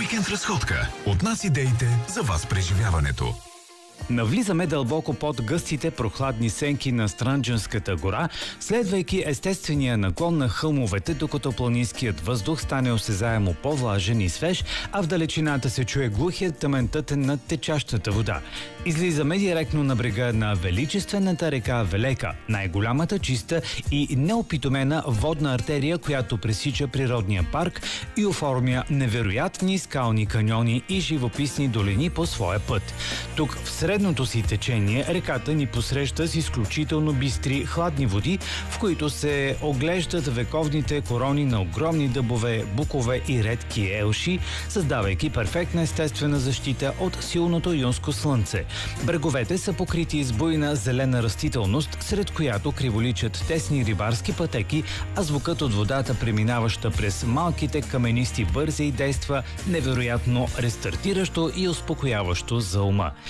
Уикенд разходка. От нас идеите за вас преживяването. Навлизаме дълбоко под гъстите прохладни сенки на Странджанската гора, следвайки естествения наклон на хълмовете, докато планинският въздух стане осезаемо по-влажен и свеж, а в далечината се чуе глухият тъмен тътен на течащата вода. Излизаме директно на брега на величествената река Велека, най-голямата, чиста и неопитомена водна артерия, която пресича природния парк и оформя невероятни скални каньони и живописни долини по своя път. Тук в средното си течение реката ни посреща с изключително бистри хладни води, в които се оглеждат вековните корони на огромни дъбове, букове и редки елши, създавайки перфектна естествена защита от силното юнско слънце. Бреговете са покрити с буйна зелена растителност, сред която криволичат тесни рибарски пътеки, а звукът от водата, преминаваща през малките каменисти бързи, действа невероятно рестартиращо и успокояващо за ума.